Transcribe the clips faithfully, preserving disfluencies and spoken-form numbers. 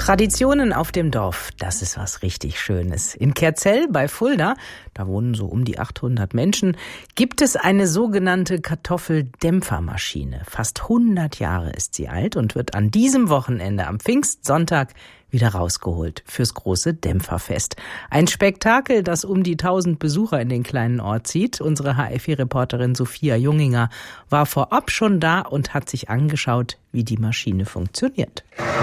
Traditionen auf dem Dorf, das ist was richtig Schönes. In Kerzell bei Fulda, da wohnen so um die achthundert Menschen, gibt es eine sogenannte Kartoffeldämpfermaschine. Fast hundert Jahre ist sie alt und wird an diesem Wochenende am Pfingstsonntag wieder rausgeholt fürs große Dämpferfest. Ein Spektakel, das um die tausend Besucher in den kleinen Ort zieht. Unsere H F vier-Reporterin Sophia Junginger war vorab schon da und hat sich angeschaut, wie die Maschine funktioniert.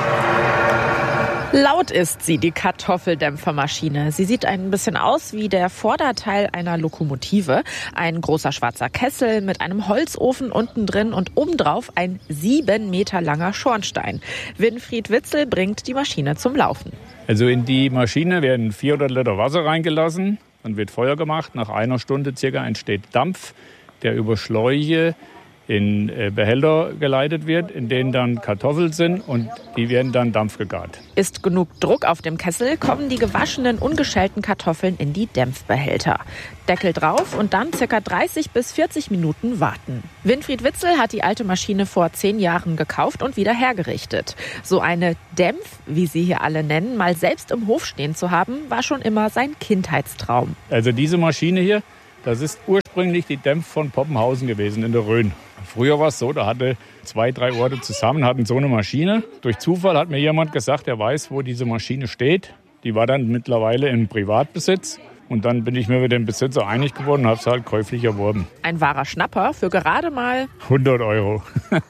Laut ist sie, die Kartoffeldämpfermaschine. Sie sieht ein bisschen aus wie der Vorderteil einer Lokomotive. Ein großer schwarzer Kessel mit einem Holzofen unten drin und obendrauf ein sieben Meter langer Schornstein. Winfried Witzel bringt die Maschine zum Laufen. Also in die Maschine werden vierhundert Liter Wasser reingelassen, dann wird Feuer gemacht. Nach einer Stunde circa entsteht Dampf, der über Schläuche in Behälter geleitet wird, in denen dann Kartoffeln sind und die werden dann dampfgegart. Ist genug Druck auf dem Kessel, kommen die gewaschenen, ungeschälten Kartoffeln in die Dämpfbehälter. Deckel drauf und dann ca. dreißig bis vierzig Minuten warten. Winfried Witzel hat die alte Maschine vor zehn Jahren gekauft und wieder hergerichtet. So eine Dämpf, wie sie hier alle nennen, mal selbst im Hof stehen zu haben, war schon immer sein Kindheitstraum. Also diese Maschine hier, das ist ursprünglich die Dämpf von Poppenhausen gewesen in der Rhön. Früher war es so, da hatte zwei, drei Orte zusammen, hatten so eine Maschine. Durch Zufall hat mir jemand gesagt, der weiß, wo diese Maschine steht. Die war dann mittlerweile in Privatbesitz. Und dann bin ich mir mit dem Besitzer einig geworden und habe es halt käuflich erworben. Ein wahrer Schnapper für gerade mal hundert Euro.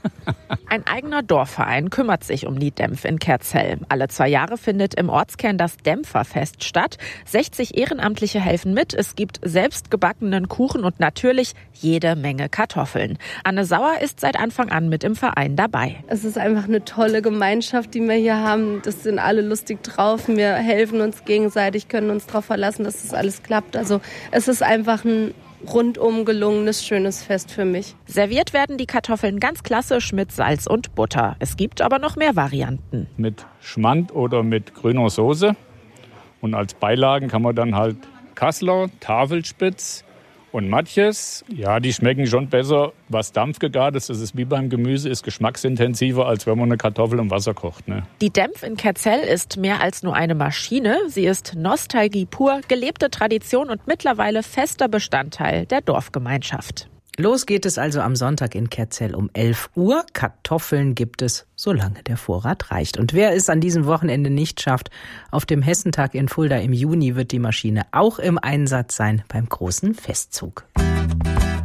Ein eigener Dorfverein kümmert sich um die Dämpf in Kerzell. Alle zwei Jahre findet im Ortskern das Dämpferfest statt. sechzig Ehrenamtliche helfen mit. Es gibt selbstgebackenen Kuchen und natürlich jede Menge Kartoffeln. Anne Sauer ist seit Anfang an mit im Verein dabei. Es ist einfach eine tolle Gemeinschaft, die wir hier haben. Das sind alle lustig drauf. Wir helfen uns gegenseitig, können uns darauf verlassen, dass das alles klappt. Also es ist einfach ein rundum gelungenes, schönes Fest für mich. Serviert werden die Kartoffeln ganz klassisch mit Salz und Butter. Es gibt aber noch mehr Varianten. Mit Schmand oder mit grüner Soße. Und als Beilagen kann man dann halt Kassler, Tafelspitz und Matjes. Ja, die schmecken schon besser. Was dampfgegart ist, das ist wie beim Gemüse, ist geschmacksintensiver, als wenn man eine Kartoffel im Wasser kocht. Ne? Die Dämpf in Kerzell ist mehr als nur eine Maschine. Sie ist Nostalgie pur, gelebte Tradition und mittlerweile fester Bestandteil der Dorfgemeinschaft. Los geht es also am Sonntag in Kerzell um elf Uhr. Kartoffeln gibt es, solange der Vorrat reicht. Und wer es an diesem Wochenende nicht schafft, auf dem Hessentag in Fulda im Juni wird die Maschine auch im Einsatz sein beim großen Festzug.